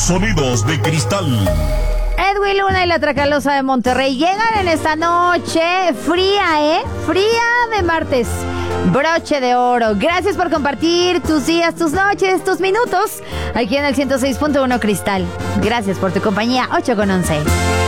Sonidos de Cristal. Edwin Luna y la Tracalosa de Monterrey llegan en esta noche fría, fría de martes. Broche de oro. Gracias por compartir tus días, tus noches, tus minutos aquí en el 106.1 Cristal. Gracias por tu compañía. 8:11.